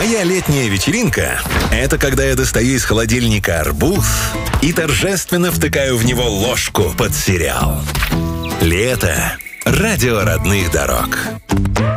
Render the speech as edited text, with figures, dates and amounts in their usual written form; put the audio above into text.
Моя летняя вечеринка — это когда я достаю из холодильника арбуз и торжественно втыкаю в него ложку под сериал. Лето. Радио родных дорог.